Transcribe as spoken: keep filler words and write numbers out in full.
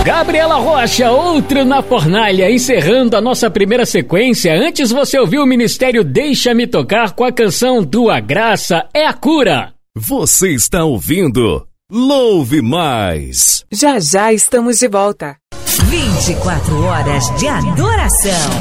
Gabriela Rocha, Outro na Fornalha, encerrando a nossa primeira sequência. Antes você ouviu o Ministério Deixa-me Tocar com a canção Tua Graça é a Cura. Você está ouvindo Louve Mais. Já já estamos de volta. vinte e quatro horas de adoração.